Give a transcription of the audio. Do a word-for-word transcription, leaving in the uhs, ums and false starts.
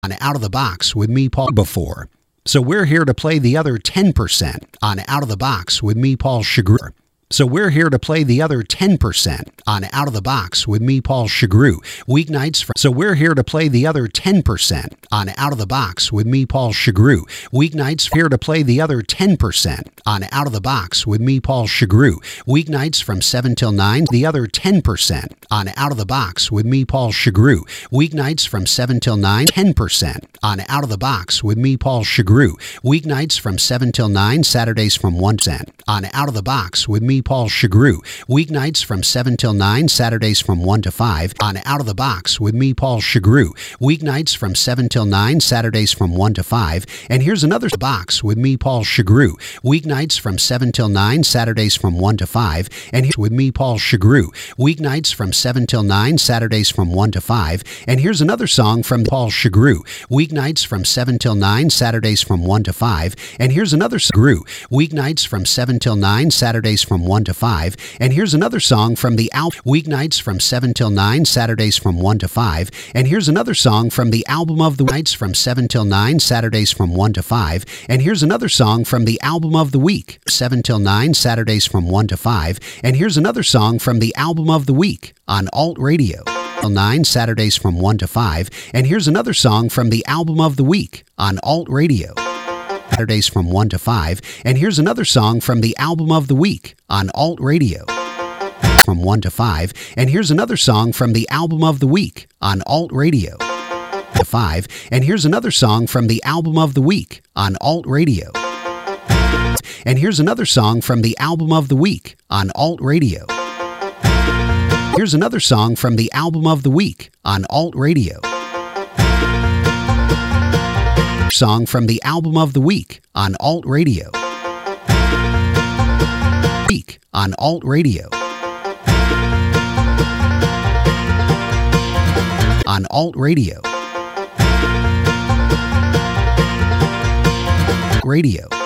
on Out of the Box with me, Paul, before. So we're here to play the other ten percent on Out of the Box with me, Paul Chagru. So we're here to play the other ten percent on Out of the Box with me, Paul Chagru. Weeknights from So we're here to play the other ten percent on Out of the Box with me, Paul Chagru. Weeknights here to play the other ten percent on Out of the Box with me, Paul Chagru. Weeknights from seven till nine, the other ten percent on Out of the Box with me, Paul Chagru. Weeknights from seven till nine, ten percent on Out of the Box with me, Paul Chagru. Weeknights from seven till nine, Saturdays from one percent on Out of the Box with me, Paul Chagru. Weeknights from seven till nine, Saturdays from one to five on Out of the Box with me, Paul Chagru. Weeknights from seven till nine, Saturdays from one to five. And here's another box with me, Paul Chagru. Weeknights from seven till nine, Saturdays from one to five. And here's with me, Paul Chagru. Weeknights from seven till nine, Saturdays from one to five. And here's another song from Paul Chagru. Weeknights from seven till nine, Saturdays from one to five. And here's another Chagru. Weeknights from seven till nine, Saturdays from one to five. And here's another song from the album Weeknights from seven till nine, Saturdays from one to five. And here's another song from the album of the Nights from seven till nine, Saturdays from one to five. And here's another song from the album of the week, seven till nine, Saturdays from one to five. And here's another song from the album of the week on Alt Radio. nine, Saturdays from one to five. And here's another song from the album of the week on Alt Radio. Saturdays from one to five. And here's another song from the album of the week on Alt Radio from one to five. And here's another song from the album of the week on Alt Radio to five. And here's another song from the album of the week on Alt Radio. And here's another song from the album of the week on Alt Radio. Here's another song from the album of the week on Alt Radio. Song from the album of the week on Alt Radio. Week on Alt Radio. On Alt Radio. Radio.